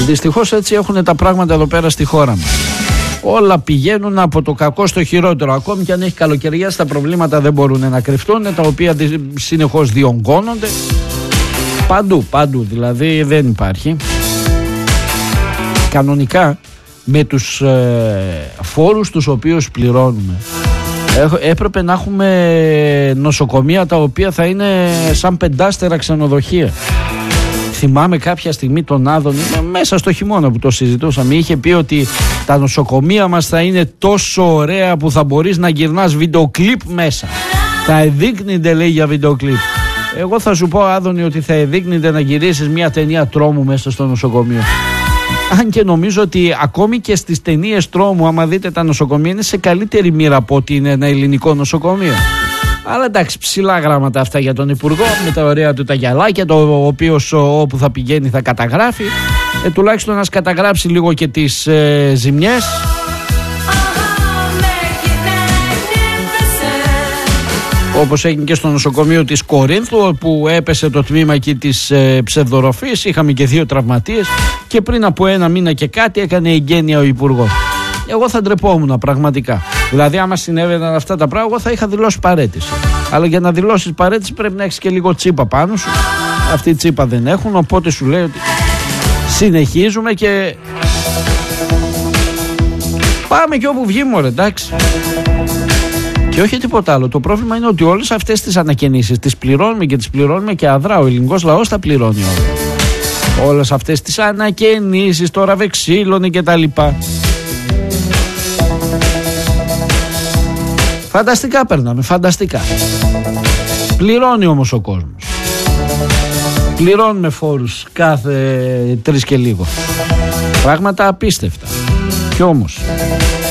Δυστυχώς έτσι έχουν τα πράγματα εδώ πέρα στη χώρα μας. Όλα πηγαίνουν από το κακό στο χειρότερο. Ακόμη και αν έχει καλοκαιριά, τα προβλήματα δεν μπορούν να κρυφτούν, τα οποία συνεχώς διονγκώνονται. Παντού δηλαδή δεν υπάρχει. Κανονικά με τους φόρους τους οποίους πληρώνουμε, έπρεπε να έχουμε νοσοκομεία τα οποία θα είναι σαν 5 ξενοδοχεία. Θυμάμαι κάποια στιγμή τον Άδωνη, μέσα στο χειμώνα που το συζητούσαμε, είχε πει ότι τα νοσοκομεία μας θα είναι τόσο ωραία που θα μπορείς να γυρνάς βιντεοκλίπ μέσα. Θα εδείκνυνται, λέει, για βιντεοκλίπ. Εγώ θα σου πω, Άδωνη, ότι θα εδείκνυνται να γυρίσεις μια ταινία τρόμου μέσα στο νοσοκομείο. Αν και νομίζω ότι ακόμη και στις ταινίες τρόμου, άμα δείτε τα νοσοκομεία, είναι σε καλύτερη μοίρα από ότι είναι ένα ελληνικό νοσοκομείο. Αλλά εντάξει, ψηλά γράμματα αυτά για τον Υπουργό, με τα ωραία του τα γυαλάκια, το οποίο όπου θα πηγαίνει θα καταγράφει. Τουλάχιστον να καταγράψει λίγο και τις ζημιές. Όπως έγινε και στο νοσοκομείο της Κορίνθου, όπου έπεσε το τμήμα εκεί της ψευδορροφής, είχαμε και 2 τραυματίες και πριν από 1 μήνα και κάτι έκανε εγγένεια ο Υπουργός. Εγώ θα ντρεπόμουν πραγματικά. Δηλαδή, άμα συνέβαιναν αυτά τα πράγματα, εγώ θα είχα δηλώσει παραίτηση. Αλλά για να δηλώσεις παραίτηση πρέπει να έχεις και λίγο τσίπα πάνω σου. Αυτή η τσίπα δεν έχουν, οπότε σου λέει ότι συνεχίζουμε και πάμε και όπου βγει, μωρέ, εντάξει. Και όχι τίποτα άλλο. Το πρόβλημα είναι ότι όλες αυτές τις ανακαινήσεις τις πληρώνουμε και τις πληρώνουμε και αδρά. Ο ελληνικός λαός τα πληρώνει όλα. Όλες αυτές τις ανακαινήσεις, τώρα βεξίλωνε και τα λοιπά. Φανταστικά περνάμε, φανταστικά. Πληρώνει όμως ο κόσμος. Πληρώνουμε φόρους κάθε 3 και λίγο. Πράγματα απίστευτα. Κι όμως